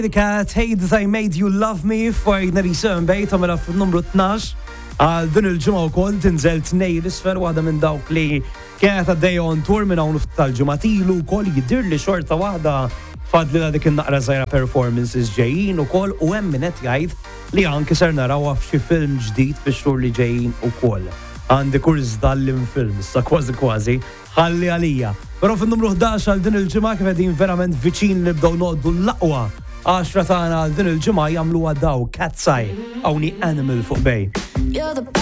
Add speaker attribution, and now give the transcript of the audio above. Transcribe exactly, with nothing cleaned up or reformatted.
Speaker 1: The Cat, Hey That I Made You Love Me f'Ordinary Sunbay tamela f'numru tnax għal din il-ġimgħa wkoll tinżel tnejn isfer waħda minn dawk li kienet għaddej on tour minn hawn tal-ġimgħa ilu wkoll jidher li xorta waħda fadlilha dik in-naqra żgħira performances ġejjin ukoll u hemm min qed jgħid li anke ser narawha f'xi film ġdid fix-xhur li ġejjin ukoll. Għandi kurs dal-film issa kważi kważi ħalli għalija. Però fin-numru ħdax għal din il-ġimgħa kif qegħdin verament viċin nibdew noqogħdu l-aqwa għaxra tagħna għal din il-ġimgħa jagħmluha daw Cat's Eye hawnni Animal fuq Bej.